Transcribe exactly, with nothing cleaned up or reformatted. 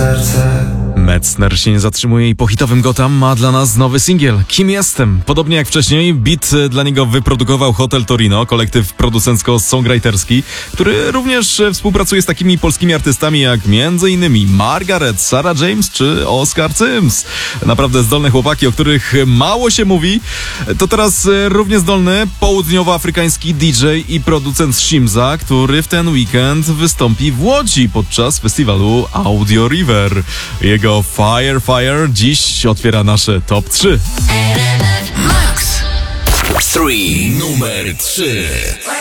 serce. Metzner się nie zatrzymuje i po hitowym Gotham ma dla nas nowy singiel Kim jestem. Podobnie jak wcześniej, beat dla niego wyprodukował Hotel Torino, kolektyw producencko-songwriterski, który również współpracuje z takimi polskimi artystami jak między innymi Margaret, Sarah James czy Oscar Sims. Naprawdę zdolne chłopaki, o których mało się mówi. To teraz równie zdolny południowoafrykański D J i producent Shimza, który w ten weekend wystąpi w Łodzi podczas festiwalu Audio River. Jego Fire Fire dziś otwiera nasze top trzy. Max. trzy. Numer trzy.